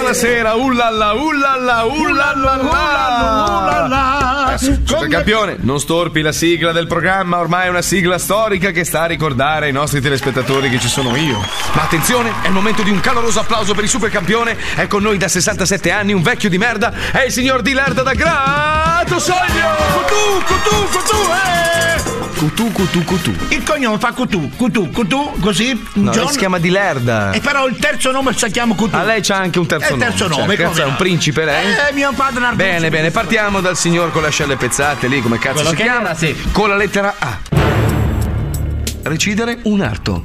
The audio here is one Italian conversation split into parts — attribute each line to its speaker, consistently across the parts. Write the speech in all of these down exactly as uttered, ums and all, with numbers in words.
Speaker 1: buonasera. Ullalla, ullalla, ullalla, ullalla. Supercampione, non storpi la sigla del programma, ormai è una sigla storica che sta a ricordare ai nostri telespettatori che ci sono io. Ma attenzione, è il momento di un caloroso applauso per il supercampione. È con noi da sessantasette anni un vecchio di merda, è il signor Di Lerda da Grato Soglio.
Speaker 2: Cutù, cutù, cutù, eh!
Speaker 1: Cutù, cutù, cutù.
Speaker 2: Il cognome fa cutù, cutù, cutù, così. Un
Speaker 1: No,
Speaker 2: giorno...
Speaker 1: si chiama Di Lerda.
Speaker 2: E però il terzo nome si chiama cutù.
Speaker 1: A lei c'ha anche un terzo
Speaker 2: È il terzo
Speaker 1: nome.
Speaker 2: nome,
Speaker 1: Cioè, cazzo,
Speaker 2: come
Speaker 1: è un
Speaker 2: no?
Speaker 1: principe lei?
Speaker 2: Eh, mio padre Narduzzi.
Speaker 1: Bene, bene, partiamo dal signor con le ascelle pezzate lì, come cazzo
Speaker 3: Quello
Speaker 1: si
Speaker 3: che
Speaker 1: chiama?
Speaker 3: era, sì.
Speaker 1: Con la lettera A. Recidere un arto.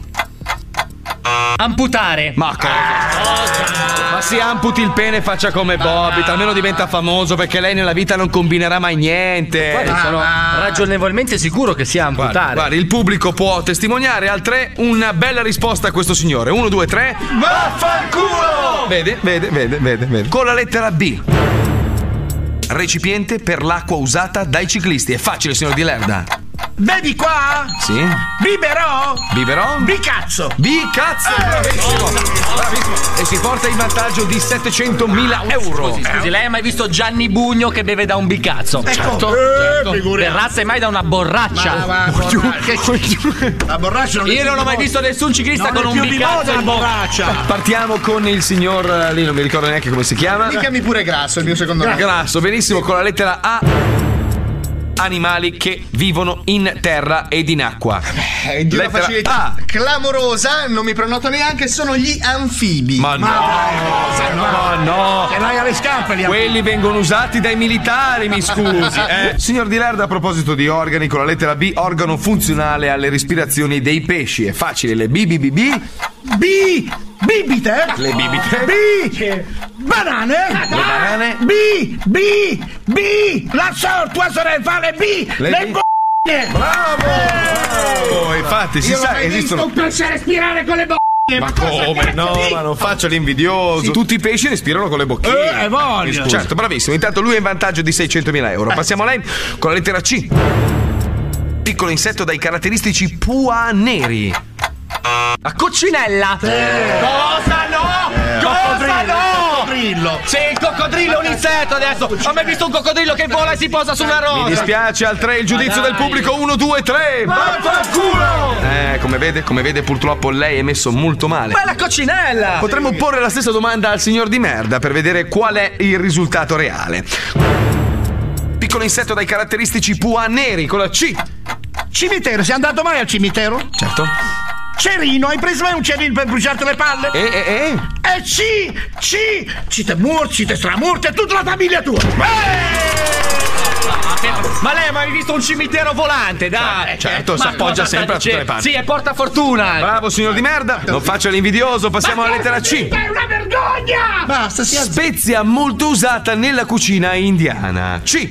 Speaker 3: Amputare.
Speaker 1: Ma cosa? Ma si amputi il pene e faccia come Bobby, almeno diventa famoso perché lei nella vita non combinerà mai niente.
Speaker 3: Guarda, sono ragionevolmente sicuro che sia amputare.
Speaker 1: Guarda, guarda, il pubblico può testimoniare al tre una bella risposta a questo signore. Uno, due, tre.
Speaker 2: Vaffanculo!
Speaker 1: Vede, vede, vede, vede, vede. Con la lettera B. Recipiente per l'acqua usata dai ciclisti. È facile, signor Di Lerda.
Speaker 2: Bevi qua?
Speaker 1: Sì.
Speaker 2: Biberò?
Speaker 1: Biberò?
Speaker 2: Bicazzo!
Speaker 1: Bicazzo! Bravissimo! Bravissimo! E si porta in vantaggio di settecentomila euro.
Speaker 3: Scusi, scusi, lei ha mai visto Gianni Bugno che beve da un bicazzo?
Speaker 2: Certo.
Speaker 3: certo.
Speaker 2: Eh, figuriamo.
Speaker 3: Terrazza mai da una borraccia.
Speaker 2: Ma va, borraccia. La borraccia non è
Speaker 3: Io
Speaker 2: più
Speaker 3: non ho
Speaker 2: di
Speaker 3: mai
Speaker 2: moda.
Speaker 3: visto nessun ciclista
Speaker 2: Non
Speaker 3: con
Speaker 2: è
Speaker 3: un
Speaker 2: più di
Speaker 3: bicazzo
Speaker 2: moda la
Speaker 3: in bocca.
Speaker 2: borraccia.
Speaker 1: Partiamo con il signor eh, lì, non mi ricordo neanche come si chiama.
Speaker 4: Mi chiami pure Grasso, il mio secondo nome.
Speaker 1: Grasso, benissimo, con la lettera A. Animali che vivono in terra ed in acqua.
Speaker 4: Eh, di una
Speaker 1: Lettera
Speaker 4: facilità
Speaker 1: A.
Speaker 4: clamorosa, non mi prenoto neanche, sono gli anfibi.
Speaker 1: Ma no, no, no.
Speaker 2: Se l'hai alle scarpe li
Speaker 1: Quelli vengono usati dai militari, mi scusi. Eh. Signor Di Lerda, a proposito di organi, con la lettera B, organo funzionale alle respirazioni dei pesci. È facile, le B, B, B, B.
Speaker 2: B! Bibite?
Speaker 1: Le bibite.
Speaker 2: B! Banane?
Speaker 1: Le banane.
Speaker 2: B! B! B! La so, tua sorella fa le B!
Speaker 1: Le
Speaker 2: Le,
Speaker 1: B.
Speaker 2: b***e!
Speaker 1: Bravo! Oh, infatti, si
Speaker 2: Io
Speaker 1: sa,
Speaker 2: l'ho mai
Speaker 1: esistono.
Speaker 2: visto un pesce respirare con le b***e!
Speaker 1: Ma come? No, ma non faccia l'invidioso. Tutti i pesci respirano con le bocchine.
Speaker 2: Eh, voglio!
Speaker 1: Certo, bravissimo. Intanto lui è in vantaggio di seicentomila euro. Passiamo a lei con la lettera C. Piccolo insetto dai caratteristici pua neri.
Speaker 3: La coccinella. Cosa no? Cosa no?
Speaker 2: Coccodrillo!
Speaker 3: Sì, il coccodrillo è un insetto adesso. Ho mai visto un coccodrillo che vola e si posa su una
Speaker 1: Mi
Speaker 3: rosa.
Speaker 1: dispiace, al tre il giudizio
Speaker 3: Ma
Speaker 1: del
Speaker 3: dai.
Speaker 1: pubblico. Uno, due, tre.
Speaker 2: Vaffanculo!
Speaker 1: Eh, come vede, come vede, purtroppo lei è messo molto male.
Speaker 3: Ma è la coccinella.
Speaker 1: Potremmo porre la stessa domanda al signor Di Merda per vedere qual è il risultato reale. Piccolo insetto dai caratteristici pua neri con la C.
Speaker 2: Cimitero, sei andato mai al cimitero?
Speaker 1: Certo.
Speaker 2: Cerino, hai preso mai un cerino per bruciarti le palle?
Speaker 1: E, e, e.
Speaker 2: E C! C! Ci te morti, ci te stramorti e tutta la famiglia tua!
Speaker 3: Ma lei ha mai visto un cimitero volante? Dai.
Speaker 1: Certo, si
Speaker 3: Ma
Speaker 1: appoggia
Speaker 3: cosa
Speaker 1: sempre
Speaker 3: sta
Speaker 1: a tutte le
Speaker 3: dicendo?
Speaker 1: parti.
Speaker 3: Sì, è porta fortuna.
Speaker 1: Bravo signor Di Merda. Non faccia l'invidioso, passiamo alla lettera C.
Speaker 2: È una vergogna!
Speaker 4: Basta, si alza.
Speaker 1: Spezia molto usata nella cucina indiana. C.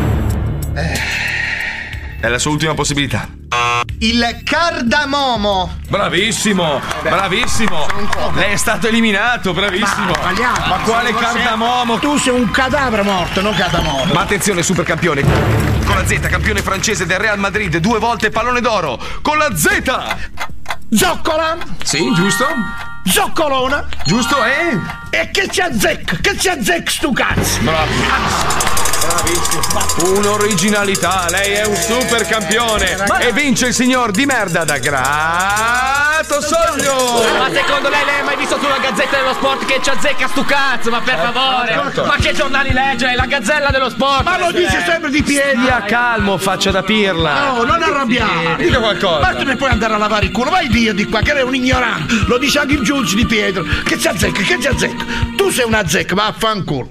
Speaker 1: È la sua ultima possibilità.
Speaker 4: Il cardamomo.
Speaker 1: Bravissimo, bravissimo. Lei è stato eliminato, bravissimo.
Speaker 2: Ma, sbagliato.
Speaker 1: Ma quale cardamomo?
Speaker 2: Tu sei un cadavere morto, non cardamomo.
Speaker 1: Ma attenzione, super campione. Con la Z, campione francese del Real Madrid, due volte pallone d'oro. Con la Z.
Speaker 2: Zoccola!
Speaker 1: Sì, giusto?
Speaker 2: Zoccolona!
Speaker 1: Giusto, eh?
Speaker 2: E che ci azzecca? Che ci azzecca stu cazzo?
Speaker 1: Bravo. Bravissimo. Un'originalità, lei è un super campione. E vince il signor Di Merda da Grato Soglio.
Speaker 3: Ma secondo lei lei ha mai visto sulla Gazzetta dello Sport che ci azzecca stu cazzo? Ma per favore! Ma che giornali legge? È la Gazzella dello Sport!
Speaker 2: Ma lo dice sempre di piedi!
Speaker 1: Stia calmo, faccia da pirla.
Speaker 2: No, non arrabbiare!
Speaker 1: Dica qualcosa.
Speaker 2: Ma te ne puoi andare a lavare il culo, vai via di qua, che lei è un ignorante! Lo dice anche il giudice di Pietro! Che ci azzecca, che ci azzecca! Tu sei una zecca, vaffanculo!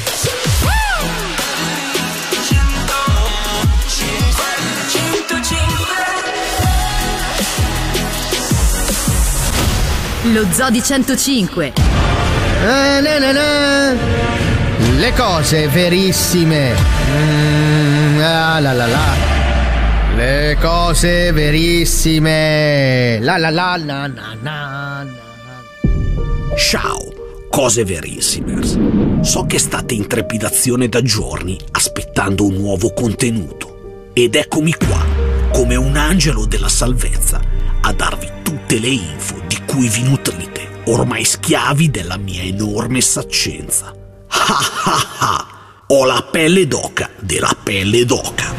Speaker 5: Lo Zoo di centocinque.
Speaker 6: Ah, na, na, na. Le cose verissime. Mm, ah, la la la. Le cose verissime. La la la la na na na.
Speaker 7: Ciao, cose verissime. So che state in trepidazione da giorni aspettando un nuovo contenuto. Ed eccomi qua, come un angelo della salvezza, a darvi tutte le info di cui vi nutrite. ormai schiavi della mia enorme saccenza. Ha ha ha! Ho la pelle d'oca della pelle d'oca.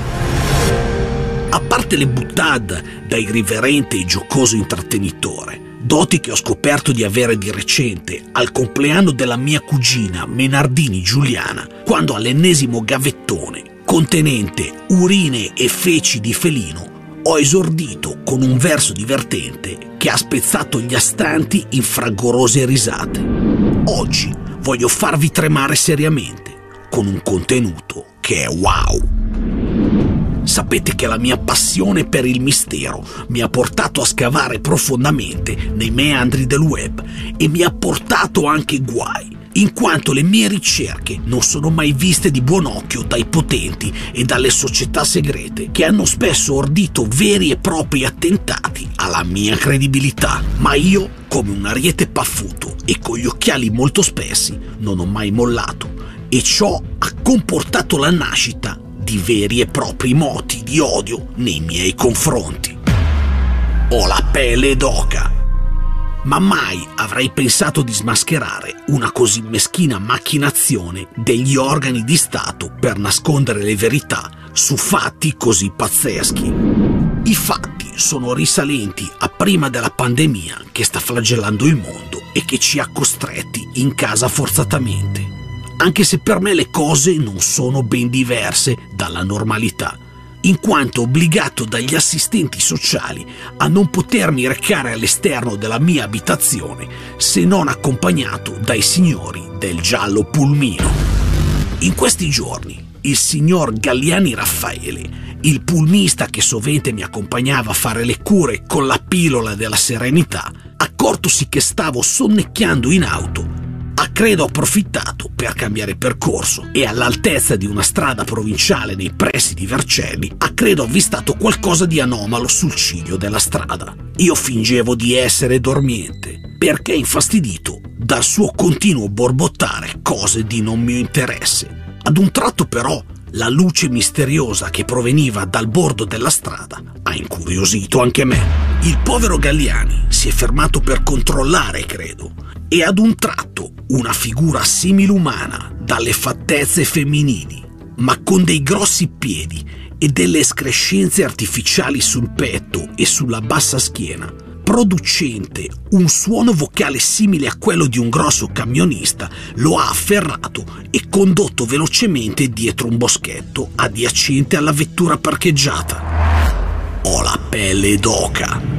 Speaker 7: A parte le buttade da irriverente e giocoso intrattenitore, doti che ho scoperto di avere di recente al compleanno della mia cugina Menardini Giuliana, quando all'ennesimo gavettone contenente urine e feci di felino ho esordito con un verso divertente che ha spezzato gli astanti in fragorose risate. Oggi voglio farvi tremare seriamente con un contenuto che è wow. Sapete che la mia passione per il mistero mi ha portato a scavare profondamente nei meandri del web e mi ha portato anche guai, in quanto le mie ricerche non sono mai viste di buon occhio dai potenti e dalle società segrete, che hanno spesso ordito veri e propri attentati alla mia credibilità. Ma io, come un ariete paffuto e con gli occhiali molto spessi, non ho mai mollato, e ciò ha comportato la nascita di veri e propri moti di odio nei miei confronti. Ho la pelle d'oca. Ma mai avrei pensato di smascherare una così meschina macchinazione degli organi di Stato per nascondere le verità su fatti così pazzeschi. I fatti sono risalenti a prima della pandemia che sta flagellando il mondo e che ci ha costretti in casa forzatamente, anche se per me le cose non sono ben diverse dalla normalità, in quanto obbligato dagli assistenti sociali a non potermi recare all'esterno della mia abitazione se non accompagnato dai signori del giallo pulmino. In questi giorni il signor Galliani Raffaele, il pulmista che sovente mi accompagnava a fare le cure con la pillola della serenità, accortosi che stavo sonnecchiando in auto, ha credo approfittato per cambiare percorso e all'altezza di una strada provinciale nei pressi di Vercelli ha credo avvistato qualcosa di anomalo sul ciglio della strada. Io fingevo di essere dormiente perché infastidito dal suo continuo borbottare cose di non mio interesse. Ad un tratto però la luce misteriosa che proveniva dal bordo della strada ha incuriosito anche me. Il povero Galliani si è fermato per controllare, credo, e ad un tratto una figura similumana dalle fattezze femminili, ma con dei grossi piedi e delle escrescenze artificiali sul petto e sulla bassa schiena, producente un suono vocale simile a quello di un grosso camionista, lo ha afferrato e condotto velocemente dietro un boschetto adiacente alla vettura parcheggiata. Ho la pelle d'oca.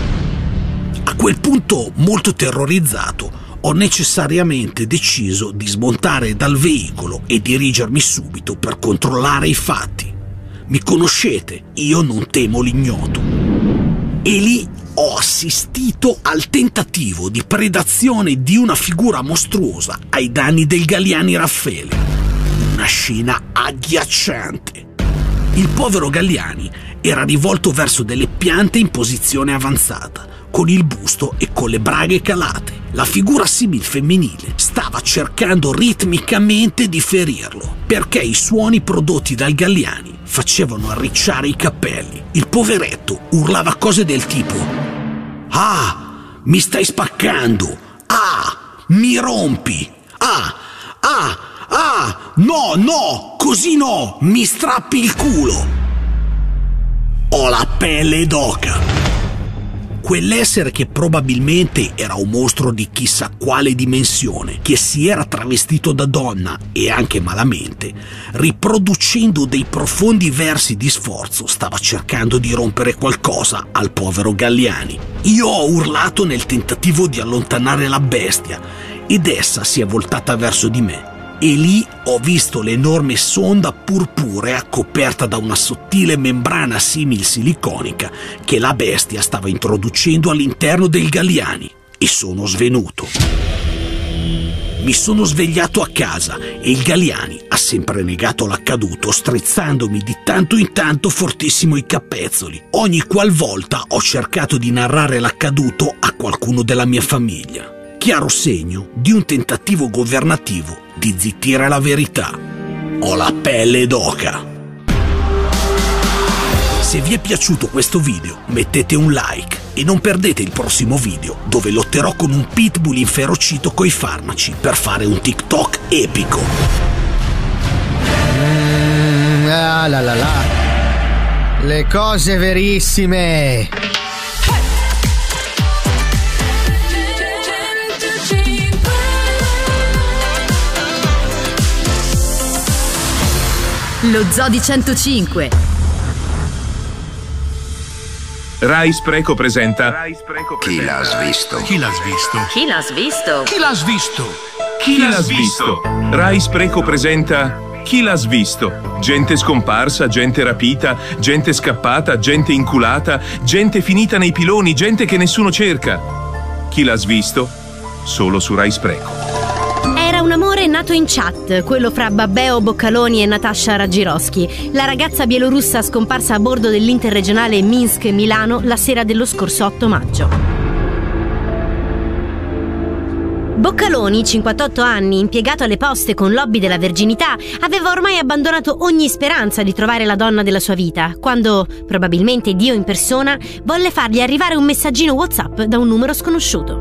Speaker 7: A quel punto, molto terrorizzato, ho necessariamente deciso di smontare dal veicolo e dirigermi subito per controllare i fatti. Mi conoscete, io non temo l'ignoto. E lì ho assistito al tentativo di predazione di una figura mostruosa ai danni del Galliani Raffaele. Una scena agghiacciante. Il povero Galliani era rivolto verso delle piante in posizione avanzata, con il busto e con le braghe calate. La figura simil femminile stava cercando ritmicamente di ferirlo, perché i suoni prodotti dal Galliani facevano arricciare i capelli. Il poveretto urlava cose del tipo: "Ah, mi stai spaccando! Ah, mi rompi! Ah, ah, ah, no, no, così no, mi strappi il culo!" Ho la pelle d'oca. Quell'essere che probabilmente era un mostro di chissà quale dimensione, che si era travestito da donna e anche malamente, riproducendo dei profondi versi di sforzo, stava cercando di rompere qualcosa al povero Galliani. Io ho urlato nel tentativo di allontanare la bestia ed essa si è voltata verso di me. E lì ho visto l'enorme sonda purpurea coperta da una sottile membrana simil siliconica che la bestia stava introducendo all'interno del Galliani, e sono svenuto. Mi sono svegliato a casa e il Galliani ha sempre negato l'accaduto, strizzandomi di tanto in tanto fortissimo i capezzoli ogni qualvolta ho cercato di narrare l'accaduto a qualcuno della mia famiglia. Chiaro segno di un tentativo governativo di zittire la verità. Ho la pelle d'oca. Se vi è piaciuto questo video, mettete un like E non perdete il prossimo video, dove lotterò con un pitbull inferocito coi farmaci per fare un TikTok epico.
Speaker 6: Mm, ah, la la la. Le cose verissime.
Speaker 5: Lo Zoo di centocinque.
Speaker 8: Rai Spreco presenta
Speaker 9: Chi l'ha svisto?
Speaker 7: Chi l'ha svisto?
Speaker 5: Chi l'ha svisto?
Speaker 7: Chi l'ha svisto?
Speaker 8: Chi l'ha svisto? Rai Spreco presenta Chi l'ha svisto? Gente scomparsa, gente rapita, gente scappata, gente inculata, gente finita nei piloni, gente che nessuno cerca. Chi l'ha svisto? Solo su Rai Spreco.
Speaker 10: Era un amore nato in chat, quello fra Babbeo Boccaloni e Natasha Ragirovski, la ragazza bielorussa scomparsa a bordo dell'interregionale Minsk-Milano la sera dello scorso otto maggio. Boccaloni, cinquantotto anni, impiegato alle poste con lobby della verginità, aveva ormai abbandonato ogni speranza di trovare la donna della sua vita, quando, probabilmente Dio in persona, volle fargli arrivare un messaggino WhatsApp da un numero sconosciuto.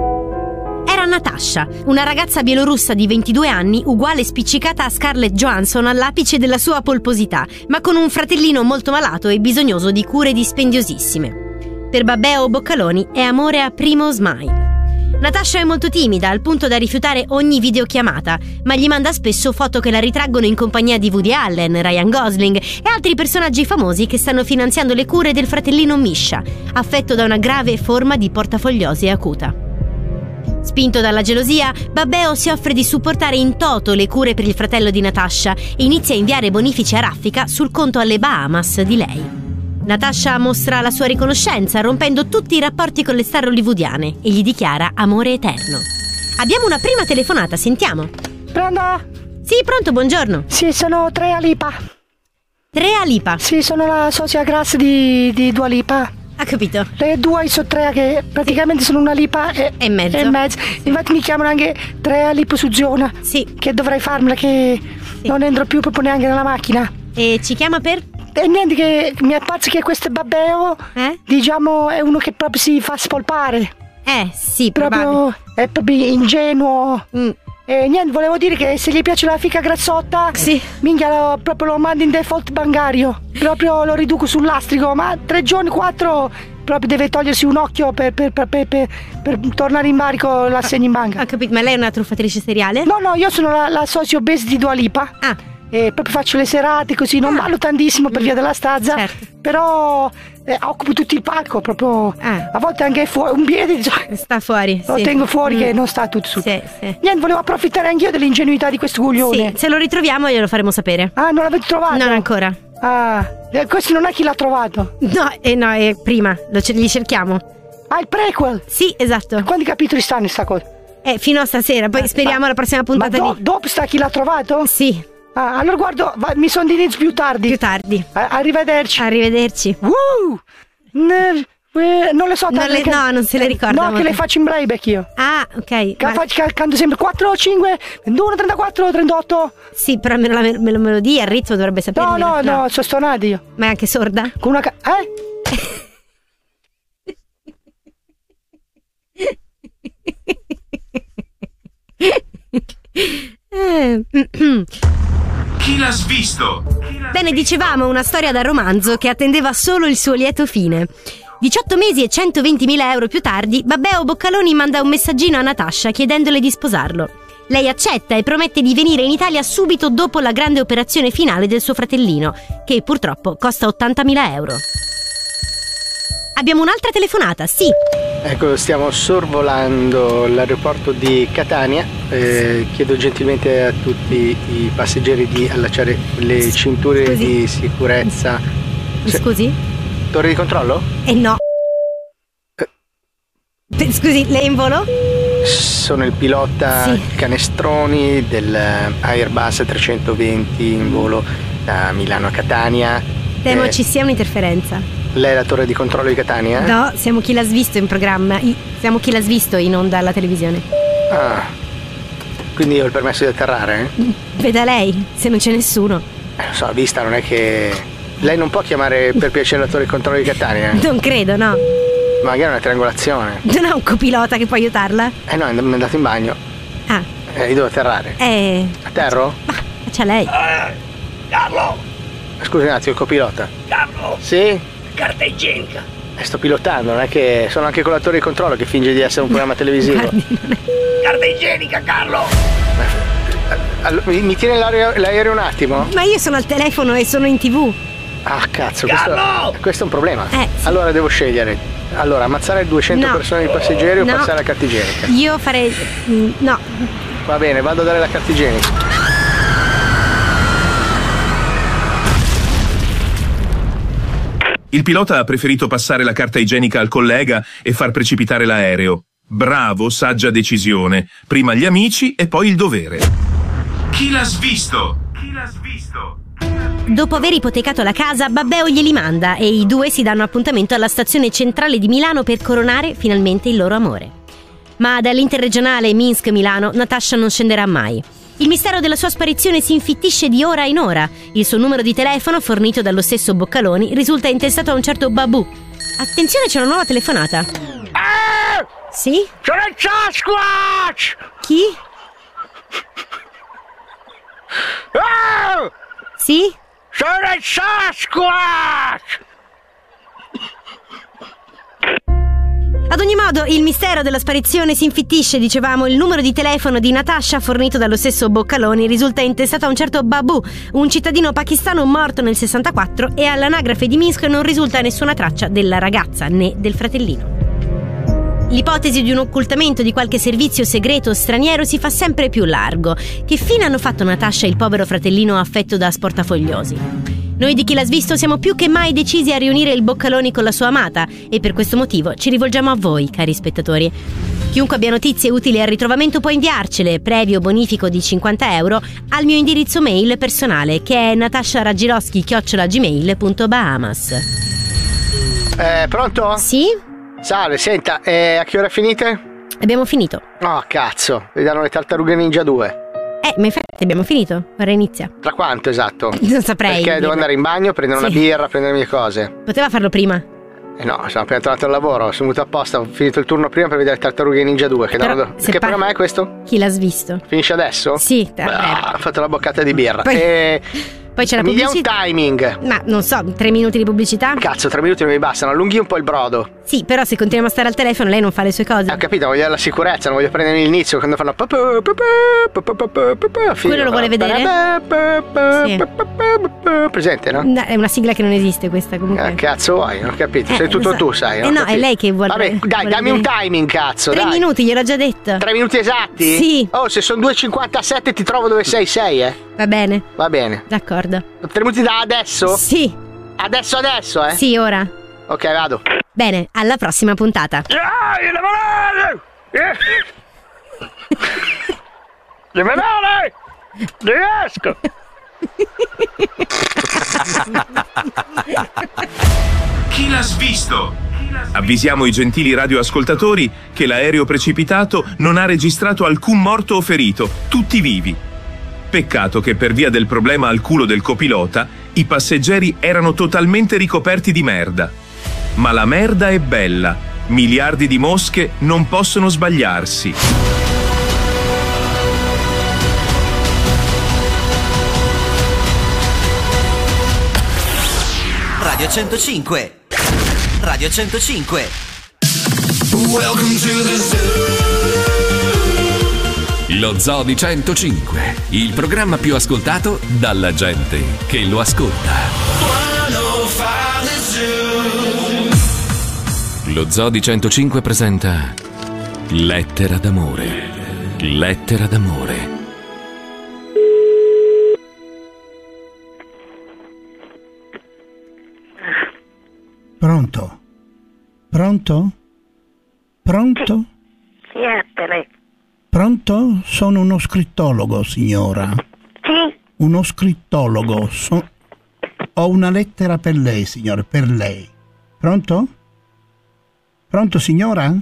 Speaker 10: Era Natasha, una ragazza bielorussa di ventidue anni, uguale spiccicata a Scarlett Johansson all'apice della sua polposità, ma con un fratellino molto malato e bisognoso di cure dispendiosissime. Per Babbeo Boccaloni è amore a primo smile. Natasha è molto timida, al punto da rifiutare ogni videochiamata, ma gli manda spesso foto che la ritraggono in compagnia di Woody Allen, Ryan Gosling e altri personaggi famosi che stanno finanziando le cure del fratellino Misha, affetto da una grave forma di portafogliosi acuta. Spinto dalla gelosia, Babbeo si offre di supportare in toto le cure per il fratello di Natasha e inizia a inviare bonifici a raffica sul conto alle Bahamas di lei. Natasha mostra la sua riconoscenza rompendo tutti i rapporti con le star hollywoodiane e gli dichiara amore eterno. Abbiamo una prima telefonata, sentiamo.
Speaker 11: Pronto?
Speaker 10: Sì, pronto, buongiorno.
Speaker 11: Sì, sono Trea Lipa.
Speaker 10: Trea Lipa?
Speaker 11: Sì, sono la socia grass di, di Dua Lipa.
Speaker 10: Ha capito.
Speaker 11: Le due sono tre che praticamente sono una lipa e,
Speaker 10: e mezzo.
Speaker 11: e mezzo. Infatti mi chiamano anche Trea liposuzione.
Speaker 10: Sì.
Speaker 11: Che dovrei farmela, che sì. Non entro più proprio neanche nella macchina.
Speaker 10: E ci chiama per?
Speaker 11: E niente, che mi appazza che questo Babbeo,
Speaker 10: eh?
Speaker 11: diciamo, è uno che proprio si fa spolpare.
Speaker 10: Eh, sì,
Speaker 11: proprio
Speaker 10: probabile.
Speaker 11: È proprio ingenuo.
Speaker 10: Mm.
Speaker 11: E niente, volevo dire che se gli piace la fica grazzotta,
Speaker 10: sì.
Speaker 11: minchia, lo, proprio lo mando in default bancario. Proprio lo riduco sul lastrico, ma tre giorni, quattro, proprio deve togliersi un occhio per, per, per, per, per, per tornare in carico l'assegno in banca.
Speaker 10: Ho capito, ma lei è una truffatrice seriale?
Speaker 11: No, no, io sono la, la socio obese di Dua Lipa.
Speaker 10: Ah.
Speaker 11: E proprio faccio le serate così, non ah. ballo tantissimo per via della stazza,
Speaker 10: certo.
Speaker 11: Però eh, occupo tutto il palco, proprio
Speaker 10: ah.
Speaker 11: a volte anche fuori, un piede
Speaker 10: sta fuori,
Speaker 11: lo
Speaker 10: sì.
Speaker 11: tengo fuori mm. che non sta tutto su.
Speaker 10: Sì, sì.
Speaker 11: Niente, volevo approfittare anch'io dell'ingenuità di questo coglione.
Speaker 10: Sì, se lo ritroviamo glielo faremo sapere.
Speaker 11: Ah, non l'avete trovato?
Speaker 10: Non ancora.
Speaker 11: Ah, questo non è chi l'ha trovato.
Speaker 10: No, eh, no, è prima, lo cer- li cerchiamo.
Speaker 11: Ah, il prequel?
Speaker 10: Sì, esatto.
Speaker 11: Quanti capitoli stanno in sta cosa?
Speaker 10: Eh, fino a stasera, poi speriamo
Speaker 11: ma,
Speaker 10: la prossima puntata
Speaker 11: ma do-
Speaker 10: di...
Speaker 11: dopo sta chi l'ha trovato?
Speaker 10: Sì.
Speaker 11: Ah, allora guardo, va, mi sono di inizio più tardi.
Speaker 10: Più tardi.
Speaker 11: A- arrivederci.
Speaker 10: Arrivederci.
Speaker 11: Woo! Ne- eh, non le so
Speaker 10: non le,
Speaker 11: che...
Speaker 10: No, non se le ricorda.
Speaker 11: No, che le faccio in playback io.
Speaker 10: Ah, ok.
Speaker 11: Che ma... faccio, canto sempre quattro, cinque, ventuno, trentaquattro, trentotto.
Speaker 10: Sì, però me la me- me- melodia, il ritmo dovrebbe sapere.
Speaker 11: No, no, no, no, sono stonata io.
Speaker 10: Ma è anche sorda?
Speaker 11: Con una ca-
Speaker 10: Eh?
Speaker 8: Chi l'ha svisto?
Speaker 10: Bene, dicevamo, una storia da romanzo che attendeva solo il suo lieto fine. diciotto mesi e centoventimila euro più tardi, Babbeo Boccaloni manda un messaggino a Natasha chiedendole di sposarlo. Lei accetta e promette di venire in Italia subito dopo la grande operazione finale del suo fratellino, che purtroppo costa ottantamila euro. Abbiamo un'altra telefonata, sì.
Speaker 6: Ecco, stiamo sorvolando l'aeroporto di Catania. Eh, chiedo gentilmente a tutti i passeggeri di allacciare le cinture Scusi. di sicurezza.
Speaker 10: Mi scusi?
Speaker 6: Torre di controllo?
Speaker 10: Eh no. Eh. Scusi, lei è in volo?
Speaker 6: Sono il pilota
Speaker 10: sì.
Speaker 6: Canestroni del Airbus trecentoventi in volo da Milano a Catania.
Speaker 10: Temo
Speaker 6: eh,
Speaker 10: ci sia un'interferenza.
Speaker 6: Lei è la torre di controllo di Catania?
Speaker 10: No, siamo Chi l'ha svisto in programma. Siamo Chi l'ha svisto in onda alla televisione.
Speaker 6: Ah, quindi ho il permesso di atterrare?
Speaker 10: Veda lei, se non c'è nessuno.
Speaker 6: Eh, lo so, a vista non è che... Lei non può chiamare per piacere la torre di controllo di Catania?
Speaker 10: Non credo, no.
Speaker 6: Magari una triangolazione.
Speaker 10: Non ha un copilota che può aiutarla?
Speaker 6: Eh no, è andato in bagno.
Speaker 10: Ah.
Speaker 6: Eh, io devo atterrare.
Speaker 10: Eh.
Speaker 6: Atterro?
Speaker 10: Ma c'è lei.
Speaker 2: Eh, Carlo!
Speaker 6: Scusi un attimo, il copilota.
Speaker 2: Carlo!
Speaker 6: Sì?
Speaker 2: Carta igienica.
Speaker 6: Eh, sto pilotando, non è che sono anche con l'attore di controllo che finge di essere un programma televisivo.
Speaker 10: Guardi, non è...
Speaker 2: Carta igienica, Carlo!
Speaker 6: Allora, mi, mi tiene l'aereo, l'aereo un attimo?
Speaker 10: Ma io sono al telefono e sono in tv.
Speaker 6: Ah, cazzo, questo, questo è un problema.
Speaker 10: Eh, sì.
Speaker 6: Allora devo scegliere. Allora, ammazzare duecento
Speaker 10: No.
Speaker 6: persone di passeggeri o
Speaker 10: No.
Speaker 6: passare la carta igienica?
Speaker 10: Io farei... mm, no.
Speaker 6: Va bene, vado a dare la carta igienica.
Speaker 8: Il pilota ha preferito passare la carta igienica al collega e far precipitare l'aereo. Bravo, saggia decisione. Prima gli amici e poi il dovere. Chi l'ha svisto? Chi l'ha svisto?
Speaker 10: Dopo aver ipotecato la casa, Babbeo glieli manda e i due si danno appuntamento alla stazione centrale di Milano per coronare finalmente il loro amore. Ma dall'interregionale Minsk-Milano Natasha non scenderà mai. Il mistero della sua sparizione si infittisce di ora in ora. Il suo numero di telefono, fornito dallo stesso Boccaloni, risulta intestato a un certo Babù. Attenzione, c'è una nuova telefonata.
Speaker 2: Eh!
Speaker 10: Sì?
Speaker 2: Sono il Sasquatch!
Speaker 10: Chi?
Speaker 2: Oh!
Speaker 10: Sì?
Speaker 2: Sono il Sasquatch!
Speaker 10: Ad ogni modo, il mistero della sparizione si infittisce, dicevamo. Il numero di telefono di Natasha, fornito dallo stesso Boccaloni, risulta intestato a un certo Babu, un cittadino pakistano morto nel sessantaquattro, e all'anagrafe di Minsk non risulta nessuna traccia della ragazza né del fratellino. L'ipotesi di un occultamento di qualche servizio segreto straniero si fa sempre più largo. Che fine hanno fatto Natasha e il povero fratellino affetto da sportafogliosi? Noi di Chi l'ha svisto siamo più che mai decisi a riunire il Boccaloni con la sua amata e per questo motivo ci rivolgiamo a voi, cari spettatori. Chiunque abbia notizie utili al ritrovamento può inviarcele, previo bonifico di cinquanta euro, al mio indirizzo mail personale, che è natasciaragiroschi chiocciola gmail punto bahamas.
Speaker 6: Eh, pronto?
Speaker 10: Sì?
Speaker 6: Salve, senta, eh, a che ora finite?
Speaker 10: Abbiamo finito.
Speaker 6: Oh, cazzo, vi danno le tartarughe ninja due.
Speaker 10: Eh, ma infatti abbiamo finito. Ora inizia.
Speaker 6: Tra quanto esatto?
Speaker 10: Non saprei.
Speaker 6: Perché devo
Speaker 10: dirlo.
Speaker 6: andare in bagno, prendere
Speaker 10: Sì.
Speaker 6: una birra, prendere le mie cose.
Speaker 10: Poteva farlo prima.
Speaker 6: Eh no, sono appena tornato al lavoro, sono venuto apposta, ho finito il turno prima per vedere Tartarughe Ninja due. Che,
Speaker 10: Però,
Speaker 6: danno-
Speaker 10: se
Speaker 6: che
Speaker 10: pa-
Speaker 6: programma è questo?
Speaker 10: Chi l'ha svisto?
Speaker 6: Finisce adesso?
Speaker 10: Sì, a breve.
Speaker 6: Ah, ho fatto la boccata di birra.
Speaker 10: Poi-
Speaker 6: E...
Speaker 10: Poi c'è la
Speaker 6: Mi dia un
Speaker 10: pubblicità.
Speaker 6: timing.
Speaker 10: Ma non so, tre minuti di pubblicità?
Speaker 6: Cazzo, tre minuti non mi bastano, allunghi un po' il brodo.
Speaker 10: Sì, però se continuiamo a stare al telefono lei non fa le sue cose.
Speaker 6: Ho capito, voglio la sicurezza, non voglio prendere l'inizio quando fanno papà, papà, papà, papà, papà,
Speaker 10: Quello lo vuole vedere? Sì.
Speaker 6: Presente, no?
Speaker 10: No, è una sigla che non esiste questa comunque.
Speaker 6: Eh, cazzo vuoi, non ho capito.
Speaker 10: Eh,
Speaker 6: Sei tutto
Speaker 10: lo so.
Speaker 6: tu, sai.
Speaker 10: Eh
Speaker 6: ho
Speaker 10: no, è
Speaker 6: capito.
Speaker 10: lei che vuole-
Speaker 6: Vabbè, dai,
Speaker 10: vuole
Speaker 6: dammi un
Speaker 10: vedere.
Speaker 6: timing, cazzo.
Speaker 10: Tre
Speaker 6: dai.
Speaker 10: minuti, gliel'ho già detto.
Speaker 6: Tre minuti esatti?
Speaker 10: Sì.
Speaker 6: Oh, se sono due e cinquantasette ti trovo dove sei, sei, eh.
Speaker 10: Va bene,
Speaker 6: Va bene.
Speaker 10: d'accordo.
Speaker 6: Tre minuti da adesso?
Speaker 10: Sì,
Speaker 6: Adesso, adesso, eh?
Speaker 10: sì, ora.
Speaker 6: Ok, vado.
Speaker 10: Bene, alla prossima puntata.
Speaker 2: Dai, le banane! Le banane! Riesco!
Speaker 8: Chi l'ha svisto? Avvisiamo i gentili radioascoltatori che l'aereo precipitato non ha registrato alcun morto o ferito, tutti vivi. Peccato che per via del problema al culo del copilota i passeggeri erano totalmente ricoperti di merda. Ma la merda è bella, miliardi di mosche non possono sbagliarsi.
Speaker 12: Radio centocinque. Radio centocinque.
Speaker 13: Welcome to the zoo. Lo Zoo di centocinque, il programma più ascoltato dalla gente che lo ascolta. Lo Zoo di centocinque presenta Lettera d'amore. Lettera d'amore.
Speaker 14: Pronto? Pronto? Pronto?
Speaker 15: Chi è te?
Speaker 14: Pronto? Sono uno scrittologo, signora.
Speaker 15: Sì?
Speaker 14: Uno scrittologo. So- Ho una lettera per lei, signore, per lei. Pronto? Pronto, signora?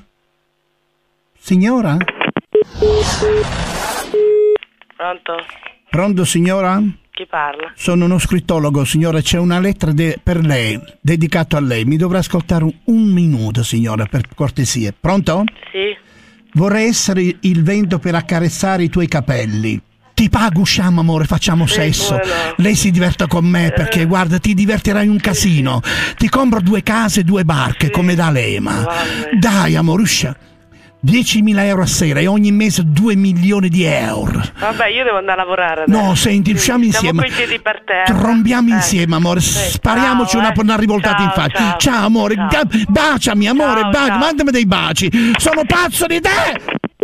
Speaker 14: Signora?
Speaker 15: Pronto?
Speaker 14: Pronto, signora?
Speaker 15: Chi parla?
Speaker 14: Sono uno scrittologo, signora, c'è una lettera de- per lei, dedicato a lei. Mi dovrà ascoltare un, un minuto, signora, per cortesia. Pronto?
Speaker 15: Sì.
Speaker 14: Vorrei essere il vento per accarezzare i tuoi capelli. Ti pago, usciamo amore, facciamo
Speaker 15: Sì,
Speaker 14: sesso.
Speaker 15: come no.
Speaker 14: Lei si diverta con me perché,
Speaker 15: Eh.
Speaker 14: guarda, ti divertirai un casino. Ti compro due case e due barche, come da Lema.
Speaker 15: Vabbè.
Speaker 14: Dai, amore, uscia. diecimila euro a sera e ogni mese due milioni di euro.
Speaker 15: Vabbè, io devo andare a lavorare adesso.
Speaker 14: No, senti, usciamo
Speaker 15: Siamo
Speaker 14: insieme.
Speaker 15: coi piedi per terra.
Speaker 14: Trombiamo
Speaker 15: Eh.
Speaker 14: insieme, amore.
Speaker 15: Sì,
Speaker 14: Spariamoci
Speaker 15: ciao,
Speaker 14: una,
Speaker 15: eh.
Speaker 14: una rivoltata in
Speaker 15: Ciao,
Speaker 14: faccia.
Speaker 15: ciao.
Speaker 14: amore.
Speaker 15: Ciao.
Speaker 14: Ga- baciami, amore.
Speaker 15: Ciao,
Speaker 14: baci-
Speaker 15: ciao.
Speaker 14: Mandami dei baci. Sono pazzo di te.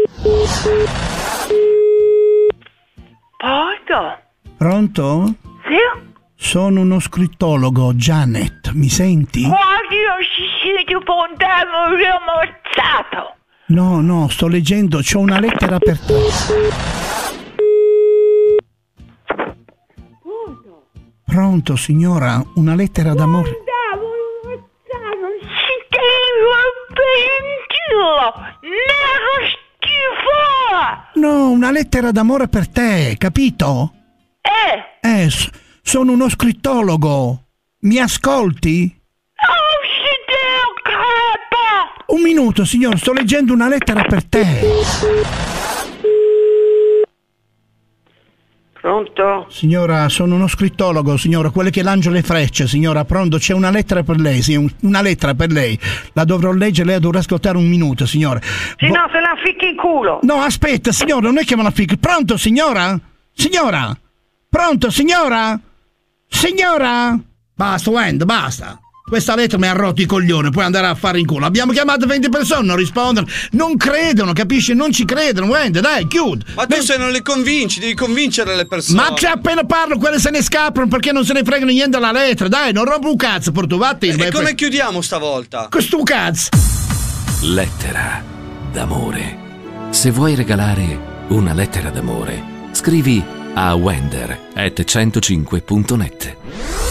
Speaker 15: Pronto?
Speaker 14: Pronto?
Speaker 15: Sì?
Speaker 14: Sono uno scrittologo, Janet. Mi senti?
Speaker 15: Guardi, io ci siete fontano, io ammazzato.
Speaker 14: No, no, sto leggendo. C'ho una lettera per te. Pronto, signora? Una lettera d'amore.
Speaker 15: Non ci devo per nero schifo.
Speaker 14: No, una lettera d'amore per te, capito?
Speaker 15: Eh?
Speaker 14: Eh, s- sono uno scrittologo. Mi ascolti?
Speaker 15: Oh, siete un capo.
Speaker 14: Un minuto, signor, sto leggendo una lettera per te.
Speaker 15: Pronto?
Speaker 14: Signora, sono uno scrittologo, signora, quello che lancia le frecce, signora, pronto, c'è una lettera per lei, sì, un- una lettera per lei. La dovrò leggere, lei dovrà ascoltare un minuto, signora.
Speaker 15: Se
Speaker 14: Vo-
Speaker 15: no se la ficchi in culo.
Speaker 14: No, aspetta, signora, non è che me la fico. Pronto, signora? Signora? Pronto, signora? Signora? Basta, Wendy, basta. Questa lettera mi ha rotto i coglioni, puoi andare a fare in culo. Abbiamo chiamato venti persone, non rispondono. Non credono, capisci? Non ci credono, Wendy, dai, chiudi.
Speaker 16: Ma tu se non le convinci, devi convincere le persone.
Speaker 14: Ma c'è appena parlo, quelle se ne scappano perché non se ne fregano niente della lettera. Dai, non rompo un cazzo, porto, vatti.
Speaker 16: E come chiudiamo stavolta?
Speaker 14: Questo cazzo.
Speaker 13: Lettera d'amore. Se vuoi regalare una lettera d'amore, scrivi a wender at centocinque punto net.